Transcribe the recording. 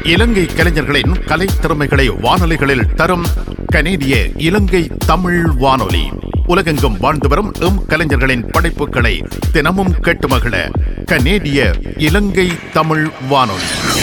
இலங்கை கலைஞர்களின் கலைத்திறமைகளை வானொலிகளில் தரும் கனேடிய இலங்கை தமிழ் வானொலி. உலகெங்கும் வாழ்ந்து வரும் கலைஞர்களின் படைப்புகளை தினமும் கேட்டு மகிழ கனேடிய இலங்கை தமிழ் வானொலி.